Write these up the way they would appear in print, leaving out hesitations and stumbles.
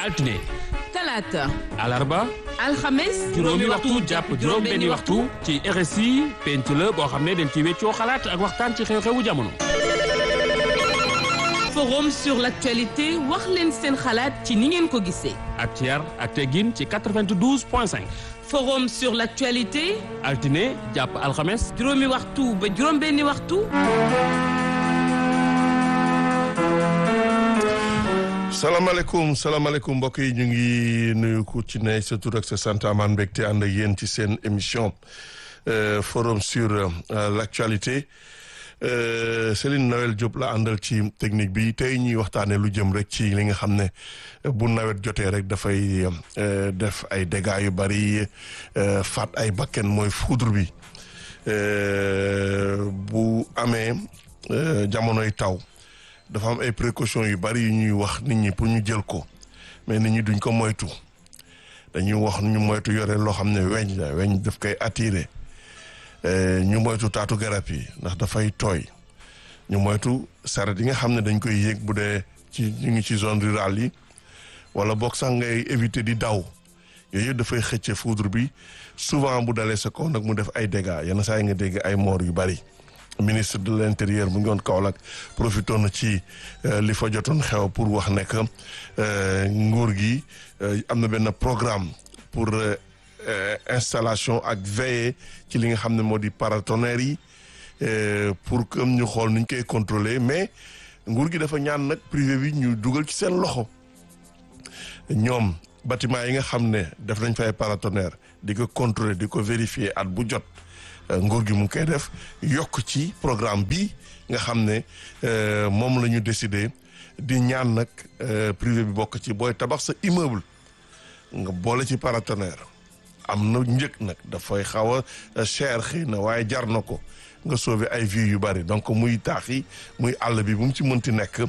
altine talaata alarba alxames juróomi waxtu jàpp juróom-benni waxtu ci RSI penc la boo xam ne dañ ci weccoo xalaat ak waxtaan ci xew-xewu jamono. forum sur l'actualité wax leen seen xalaat ci ni ngeen ko gisee. ak ci yar ak teggin ci 92.5. forum sur l'actualité. altine jàpp alxames. juróomi waxtu ba juróom-benni waxtu. salaamaaleykum mbokk yi ñu ngi nuyu ku ci ne sa tur ak sa sant amaan mbégte ànd ak yéen ci seen émission forum sur l'actualité Céline Noël Diop la àndal ci technique bi tey ñuy waxtaanee lu jëm rek ci li nga xam ne bu nawet jotee rek dafay def ay dégâts yu bari faat ay bakken mooy foudre bi bu amee jamonoy taw. dafa am ay précautions yu bari yu ñuy wax nit ñi pour ñu jël ko mais nit ñi duñ ko moytu dañuy wax ñu moytu yore loo xam ne weñ la weñ daf koy attirer ñu moytu taatu garab yi ndax dafay tooy ñu moytu saret yi nga xam ne dañ koy yéeg bu dee ci ñu ngi ci zone rurale yi wala boog sax ngay éviter di daw yooyu yëpp dafay xëcce foudre bi souvent bu dalee sa kaw nag mu def ay dégâts yenn saa yi nga dégg ay mort yu bari. ministre de l'intérieur mu ngi woon Kaolack profité na ci li fa jotoon xew pour wax ne que nguur gi am na benn programme pour installation ak veiller ci li nga xam ne moo di paratonnerre yi pour que ñu xool ni ñu koy contrôler mais nguur gi dafa ñaan nag privé bi ñu dugal ci seen loxo ñoom bâtiment yi nga xam ne def nañ fay paratonnerre di ko contrôler di ko vérifier at bu jot. nguur gi mu ngi koy def yokk ci programme bi nga xam ne moom la ñu décidé di ñaan nag privé bi bokk ci booy tabax sa immeuble nga boole ci paratonnerre am na njëg nag dafay xaw a cher xëy na waaye jar na ko nga sauver ay vies yu bari donc muy taax yi muy àll bi bu mu ci mënti nekk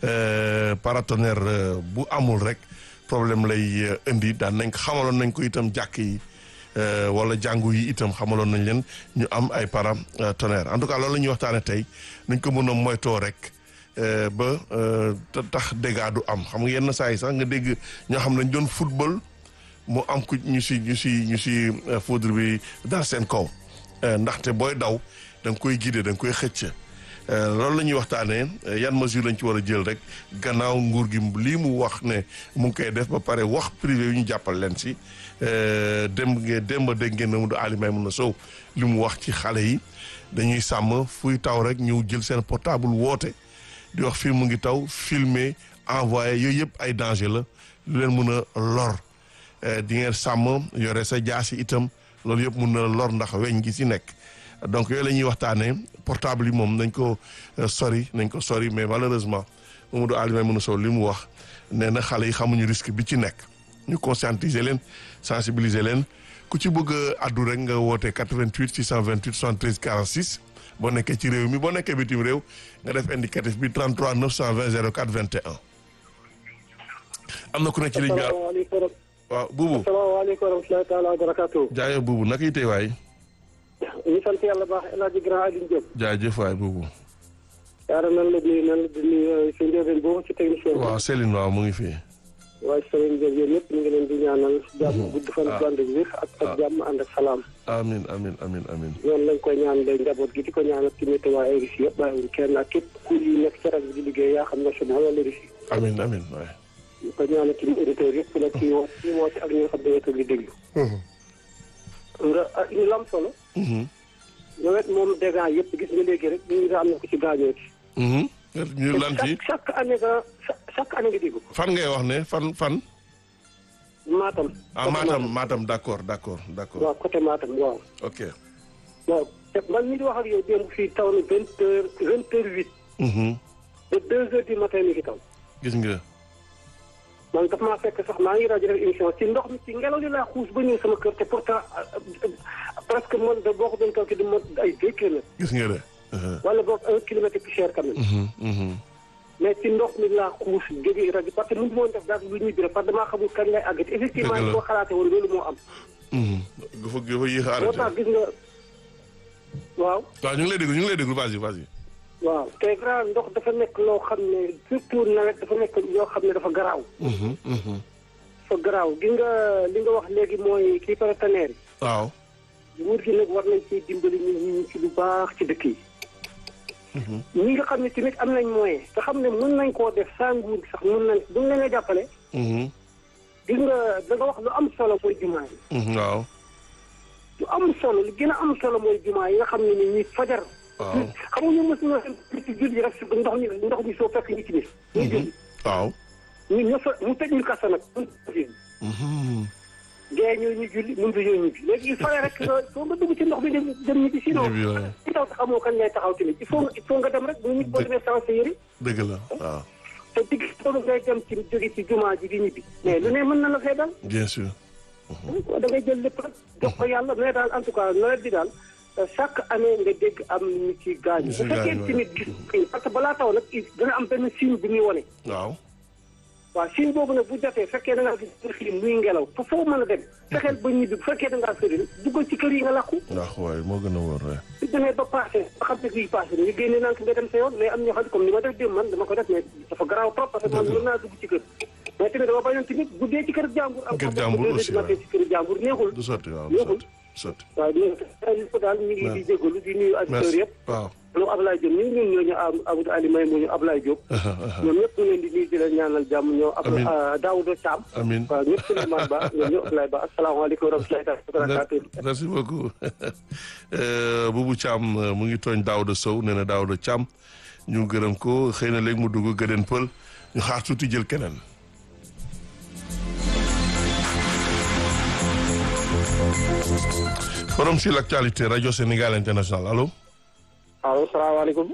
paratonnerre bu amul rek problème lay indi daan nañ ko xamaloon nañ ko itam jàkk yi. wala jàngu yi itam xamaloon nañ leen ñu am ay paratonnerre en tout cas loolu la ñuy waxtaane tey nañ ko mën a moytoo rek ba tax dégâts du am xam nga yenn saa yi sax nga dégg ñoo xam ne dañ doon football mu am ku ñu si foudre bi dal seen kaw ndaxte booy daw da nga koy guider da nga koy xëcc loolu la ñuy waxtaanee yan mesure lañ ci war a jël rek gannaaw nguur gi lii mu wax ne mu ngi koy def ba pare wax privé yu ñu jàppal leen si démb dégg ngeen ne mu du alimay mun na sow li mu wax ci xale yi dañuy sàmm fuy taw rek ñëw jël seen portable woote di wax fii mu ngi taw filmer envoyé yooyu yëpp ay danger la lu leen mun a lor di ngeen sàmm yore sa jaasi itam loolu yëpp mun na lor ndax weñ gi si nekk donc yooyu la ñuy waxtaanee portable yi moom nañ ko sori mais malheureusement Mamadou Alimay mun na sow li mu wax nee na xale yi xamuñu risque bi ci nekk ñu conscientiser leen sensibiliser leen ku ci bëgg a addu rek nga woote 88 628 73 46 boo nekkee ci réew mi boo nekkee bitim réew nga def indicatif bi 33 920 04 21. am na ku nekk ci ligne bi. asalaamaaleykum. waaw buubu. asalaamaaleykum wa rahmatulahi taala wa barakaatu. jaajëf buubu naka yi tey waay. ñu sant yàlla baax El Hadj Grand Alioune Diop. jaajëf waay buubu. yaara nan la di nuyu si njëriñ boobu ci technicien bi. waaw Céline waaw mu ngi fi. waaye Serigne Diop yéen ñëpp ñu ngi leen di ñaanal jàmm gudd fan ànd ak wér ak jàmm ànd ak salaam. amiin. noonu lañ koy ñaanalee njaboot gi di ko ñaanal ci météo waa RIS yëpp bàyyiwuñ kenn ak képp ku nekk ci rajo bi di liggéey yaa xam national wala RIS. amiin waay. ñu ko ñaanal ci auditeurs yëpp nag ci woote ak ñi nga xam ne wetu li déglu. nga ñu lam solo. nawet moom dégâts yëpp gis nga léegi rek ñu nga am na ko ci gaañoo ci. ñu lan ci chaque année nga dégg ko. fan ngay wax ne fan. Matam. Matam d'accord. waaw côté Matam waaw. ok. waaw man mii di wax ak yow démb fii taw na 20h08. ba 2h du matin mi ngi taw. gis nga. man daf maa fekk sax maa ngi rajo def émission ci ndox mi ci ngelaw li laa xuus ba ñëw sama kër te pourtant presque man de boo ko doon taw ci du mot ay 2 kilomètres. gis nga de. wala boog 1 kilomètre plus cher quand même. mais ci ndox mi laa xuus jógee rajo parce que mënu ma woon def daal lu ñuy bi parce que damaa xamul kañ lay àggati. effectivement boo xalaatee woon loolu moo am. dafa yéex a arrêté. moo tax gis nga waaw. waaw ñu ngi lay déglu vas-y. waaw te grand ndox dafa nekk loo xam ne surtout nawet dafa nekk yoo xam ne dafa garaaw. dafa garaaw gi nga li nga wax léegi mooy kii partenaire yi. waaw. nguur gi nag war nañ ciy dimbali ñu ci lu baax ci dëkk yi. ñi nga xam ne tamit am nañ moyen te xam ne mën nañ koo def sans nguur sax mën nañ buñ leen a jàppale. gis nga da nga wax lu am solo mooy jumaa yi. waaw. lu am solo lu gën a am solo mooy jumaa yi nga xam ne ni ñuy fajar. waaw xam nga ñoom mosu ñu ci julli rek ndox mi soo fekk ñi ci biir. ñuy julli. waaw. ñun ñoo fa mu tëj ñu kasa nag. gée ñoo ñu julli mënut a ñëw ñu julli léegi il fallait rek soo nga dugg ci ndox mi dem ñibbi sinon. ci taw xamoo kan ngay taxaw tamit il faut nga dem rek bu ñu boo demee sans sa yëri. dëgg la waaw. te digg boobu ngay dem ci jóge ci jumaa ji di ñibbi mais lu ne mën na la fay dal. bien sûr. da ngay jël lépp rek jox ko yàlla mais daal en tout cas nawet bi daal chaque année nga dégg am ñu ci gaañu. bu fekkee tamit gis parce que balaa taw nag dana am benn signe bu muy wane. waaw. waaw signe boobu nag bu jotee fekkee da ngaa gis xiin muy ngelaw fa foo mën a dem fexeel ba ñibbi bu fekkee da ngaa sori duggal ci kër yi nga làqu. ndax waaye moo gën a wóor rek. su demee ba passé ba xam ne bii passé ñu génne nànk nga dem sa yoon mais am ñoo xam ne comme ni ma def démb man dama ko def mais dafa garaaw trop parce que man mën naa dugg ci kër mais tamit dama bañoon tamit guddee ci kër jàmbur. kër jàmbur aussi waaw ci kër jàmbur neexul. du sotti waaw neexul sotti. waaw lépp daal ñu ngi di jégalu di nuyu auditeurs yëpp. waaw. ñoom Ablaye Diop ñun ñooñu Amadou Ali May moo ñu Ablaye Diop. ñoom ñëpp ñu leen di nuyu di leen ñaanal jàmm ñoo. amiin Daouda Thiam. amiin waaw ñëpp Souleymane Ba ñoom ñëpp Ablaye Ba asalaamaaleykum wa rahmatulahi wa barakatuh. merci beaucoup Boubou Thiam mu ngi tooñ Daouda Sow nee na Daouda Thiam ñu gërëm ko xëy na léegi mu dugg gëdën pël ñu xaar tuuti jël keneen. forum sur l'actualité radio Sénégal international allo. allo salaamaaleykum.